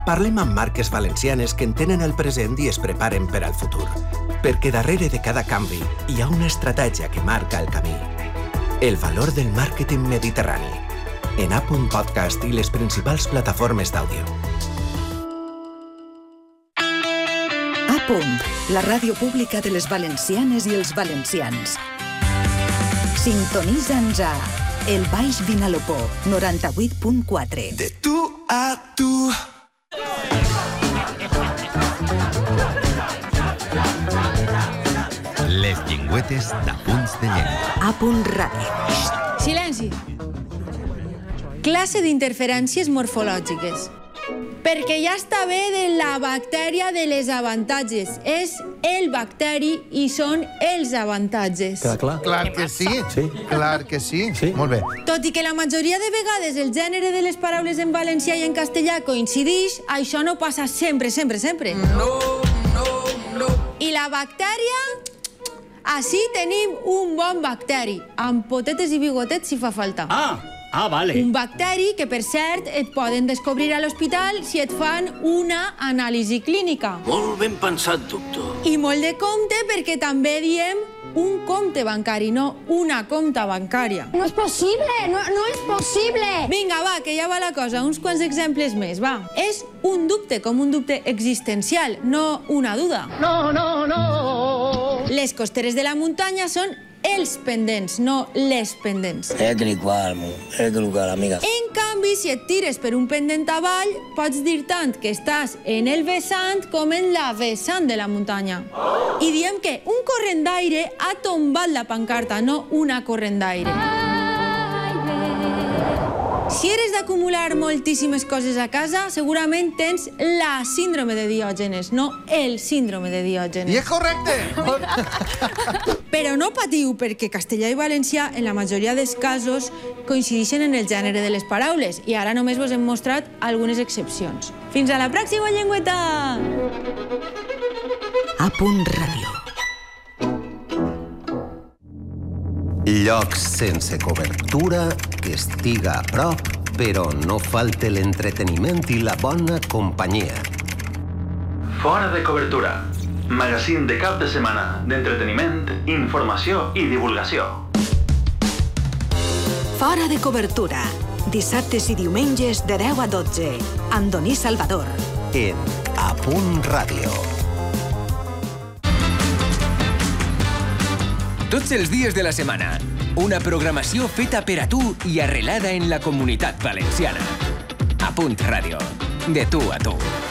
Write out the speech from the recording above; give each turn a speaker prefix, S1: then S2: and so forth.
S1: Parlem amb marques valencianes que entenen el present i es preparen per al futur. Perquè darrere de cada canvi hi ha una estratègia que marca el camí. El valor del màrqueting mediterrani. En A.Podcast i les principals plataformes d'àudio.
S2: A.Punt, la ràdio pública de les valencianes i els valencians. Sintonitza'ns a El Baix Vinalopó, 98.4.
S3: De tu a tu.
S4: Les llengüetes d'Apunts de Llengua.
S2: A.Punt Ràdio.
S5: Silenci. Classe d'interferències morfològiques. Perquè ja està bé de la bactèria de les avantatges. És el bacteri i són els avantatges.
S6: Clar.
S3: Clar que sí. Clar que sí. Molt bé.
S5: Tot i que la majoria de vegades el gènere de les paraules en valencià i en castellà coincideix, això no passa sempre.
S3: No.
S5: I la bactèria... Així tenim un bon bacteri, amb potetes i bigotets si fa falta.
S6: Vale.
S5: Un bacteri que, per cert, et poden descobrir a l'hospital si et fan una anàlisi clínica.
S7: Molt ben pensat, doctor.
S5: I molt de compte perquè també diem un compte bancari, no una compta bancària.
S8: No és possible, no és possible.
S5: Vinga, va, que ja va la cosa. Uns quants exemples més, va. És un dubte, com un dubte existencial, no una duda.
S8: No.
S5: Les costeres de la muntanya són els pendents, no les pendents.
S7: amiga.
S5: En canvi, si et tires per un pendent avall, pots dir tant que estàs en el vessant com en la vessant de la muntanya. I diem que un corrent d'aire ha tombat la pancarta, no una corrent d'aire. Si eres d'acumular moltíssimes coses a casa, segurament tens la síndrome de Diògenes, no el síndrome de Diògenes.
S3: I és correcte.
S5: Però no patiu, perquè castellà i valencià, en la majoria dels casos, coincideixen en el gènere de les paraules, i ara només vos hem mostrat algunes excepcions. Fins a la pròxima llengüeta!
S2: A.Punt Ràdio.
S1: Llocs sense cobertura, que estiga a prop, però no falte l'entreteniment i la bona companyia.
S9: Fora de cobertura. Magazín de cap de setmana d'entreteniment, informació i divulgació.
S2: Fora de cobertura. Dissabtes i diumenges de 10 a 12. Andoní Salvador.
S1: En A.Punt Ràdio.
S10: Tots els dies de la setmana, una programació feta per a tu i arrelada en la comunitat valenciana. A.Punt Ràdio, de tu a tu.